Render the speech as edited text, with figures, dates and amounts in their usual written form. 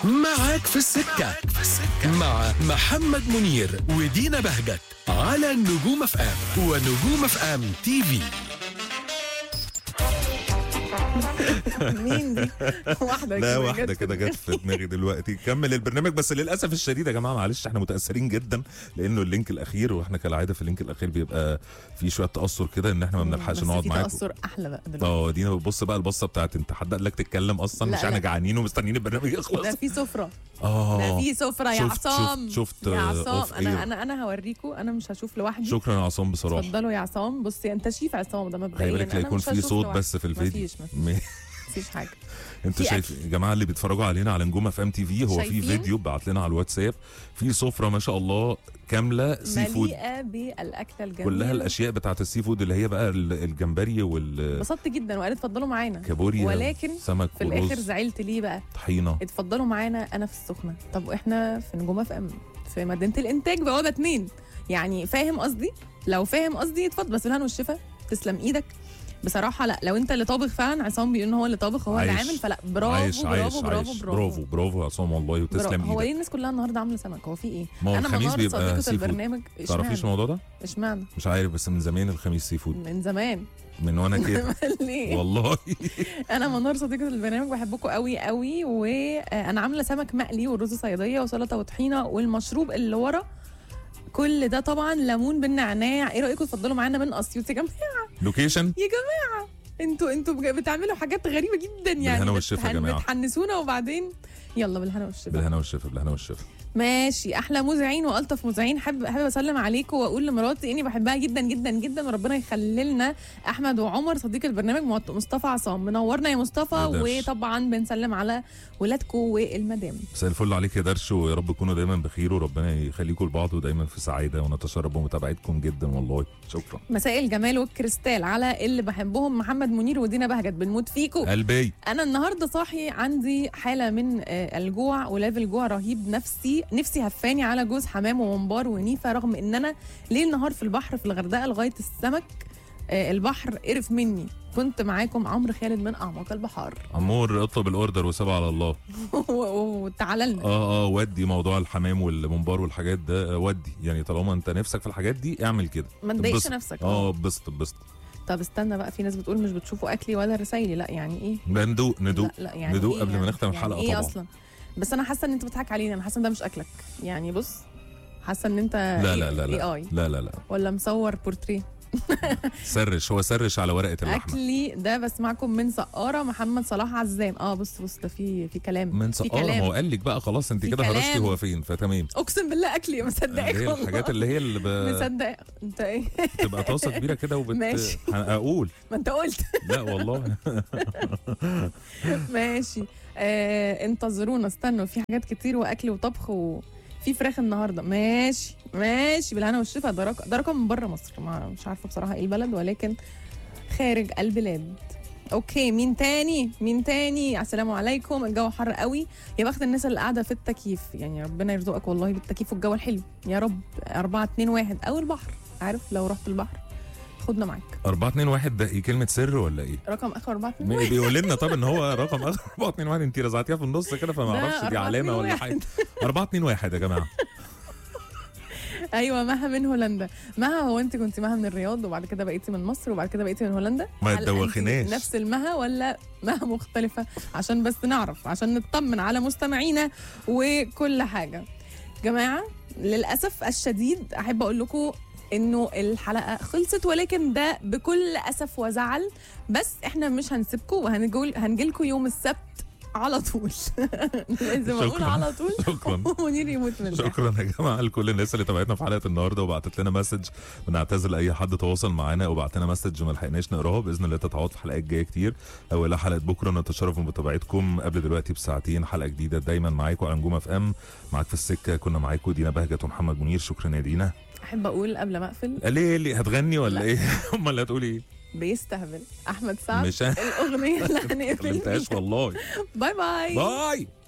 معاك في السكة مع محمد منير ودينا بهجت على نجوم اف ام ونجوم اف ام تي في. مين دي؟ واحدة كده جت في دماغي دلوقتي. كمل البرنامج، بس للأسف الشديد يا جماعة معلش احنا متأثرين جدا لأنه اللينك الأخير، واحنا كالعادة في اللينك الأخير بيبقى في شوية تأثر كده إن احنا ما بنلحقش نقعد معاكم. بس في تأثر أحلى بقى دلوقتي. دينا بتبص بقى البصة بتاعت انت حد قال لك تتكلم أصلا؟ لا مش احنا لا. جعانين ومستنيين البرنامج يخلص. ده في سفرة. ده في سفرة يا عصام. شفت يا عصام off air. أنا هوريكم، أنا مش هشوف لوحدي. شكرا يا عصام بصراحة. اتفضلوا يا عصام. بصي أنت شيف عصام ده مبدئيا. خلي بالك لا يكون في صوت بس في الفيديو. مفيش حاجة. انت شايف يا جماعه اللي بيتفرجوا علينا على نجوم اف ام تي في، هو في فيديو بعت لنا على الواتساب في سفره ما شاء الله كامله سي فود مليئه بالاكله الجميله كلها الاشياء بتاعت السي فود اللي هي بقى الجمبري انبسطت جدا وقالت اتفضلوا معانا كابوريا، ولكن سمك في الاخر زعلت ليه بقى؟ طحينه. اتفضلوا معانا انا في السخنه. طب احنا في نجوم اف ام في مدينه الانتاج بوابه 2، يعني فاهم قصدي؟ لو فاهم قصدي اتفضل. بس بالهنا والشفا، تسلم ايدك بصراحه. لا لو انت اللي طابخ فعلا، عصام بيقول ان هو اللي طابخ، هو اللي عامل، فلا برافو برافو عصام والله وتسلم ايدك. هو ليه الناس كلها النهارده عامله سمك؟ هو في ايه؟ انا الخميس بيبقى صديقه البرنامج. تعرفيش الموضوع ده؟ اشمعنى؟ مش عارف، بس من زمان الخميس سي فود. من زمان من وانا كده ليه؟ والله انا منار صديقه البرنامج بحبكم قوي قوي، وانا عامله سمك مقلي ورز صياديه وسلطه وطحينه، والمشروب اللي ورا كل ده طبعا ليمون بالنعناع. ايه رايكم تفضلوا معانا من اسيوط يا جماعه؟ لوكيشن يا جماعه انتوا بتعملوا حاجات غريبه جدا يعني. بالهنا والشفا يا جماعه، بتحنسونا وبعدين يلا بالهنا والشفا. بالهنا والشفا. ماشي. احلى مذيعين والطف مذيعين. حابب اسلم عليكم واقول لمراتي اني بحبها جدا جدا جدا، وربنا يخلي لنا احمد وعمر صديق البرنامج مصطفى عصام. منورنا يا مصطفى. وطبعا بنسلم على ولادكم والمدام. مساء الفل عليك يا درش، ويا رب تكونوا دايما بخير وربنا يخليكم لبعض ودايما في سعاده، ونتشرف بمتابعتكم جدا والله. شكرا. مساء الجمال والكريستال على اللي بحبهم، محمد منير ودينا بهجت. بنموت فيكم قلبي. انا النهارده صاحي عندي حاله من الجوع وليفل جوع رهيب. نفسي هفاني على جوز حمام وممبار ونيفه، رغم ان انا ليل نهار في البحر في الغردقه لغايه السمك. البحر قرف مني. كنت معاكم عمرو خالد من اعماق البحار. عمور اطلب الاوردر وسيبها على الله. وتعالى لنا. ودي موضوع الحمام والممبار والحاجات ده، ودي يعني طالما انت نفسك في الحاجات دي اعمل كده، ما تضايقش نفسك. اتبسط. طب استنى بقى، في ناس بتقول مش بتشوفوا اكلي ولا رسايلي. لا يعني ايه؟ ندوق لا يعني ندوق إيه قبل ما نختم الحلقه يعني إيه طبعا. اصلا؟ بس انا حاسه ان انت بتضحك علينا. انا حاسه ان ده مش اكلك يعني. بص حاسه ان انت لا ولا مصور بورتريه. سرش على ورقه اللحمه. اكلي ده بسمعكم من سقاره محمد صلاح عزام. بص ده في كلام من سقاره. ما هو قال لك بقى خلاص انت كده هرشتي هو فين، فتمام. اقسم بالله اكلي مصدقك والله. الحاجات اللي مصدق انت ايه؟ تبقى طاسه كبيره كده ماشي. اقول ما انت قلت. لا والله. ماشي. انتظرونا، استنوا في حاجات كتير واكل وطبخ في فراخ النهارده. ماشي بالهنا والشفا. ده رقم من بره مصر، مش عارفه بصراحه ايه البلد، ولكن خارج البلاد. اوكي مين تاني؟ السلام عليكم. الجو حر قوي، يا بخت الناس اللي قاعده في التكييف. يعني ربنا يرزقك والله بالتكييف والجو الحلو يا رب. 4-2-1 او البحر، عارف لو رحت البحر خدنا معاك. 4-2-1 ده ايه؟ كلمه سر ولا ايه؟ رقم اخر 4-2-1 بيقول لنا. طب ان هو رقم اخر 4-2-1 انت رزعتيها في النص كده فما اعرفش دي علامه ولا حاجه. 4-2-1 يا جماعه. ايوه مها من هولندا. مها، هو انت كنت مها من الرياض وبعد كده بقيتي من مصر وبعد كده بقيتي من هولندا؟ ما تدوخناش. نفس المها ولا مها مختلفه؟ عشان بس نعرف، عشان نطمن على مستمعينا وكل حاجه. جماعه للاسف الشديد احب اقول لكم انه الحلقه خلصت، ولكن ده بكل اسف وزعل. بس احنا مش هنسيبكم وهنجيلكم يوم السبت على طول. لازم اقول على طول. شكرا. منير يموت من شكرا يا جماعه لكل الناس اللي تابعتنا في حلقه النهارده وبعتت لنا مسج. بنعتذر لاي حد تواصل معانا وبعت لنا مسج ما لحقناش نقراها. باذن الله تتعوض في حلقات جايه كتير. اولها حلقه بكره نتشرف بمتابعتكم قبل دلوقتي بساعتين. حلقه جديده دايما معاكم على نجوم اف ام. معاك في السكه كنا معاكم دينا بهجت ومحمد منير. شكرا يا دينا. احب اقول قبل ما اقفل، ليه هتغني ولا ايه؟ امال اللي هتقولي ايه؟ بيستهبل احمد سعد مش الاغنيه اللي هنقفل والله. باي.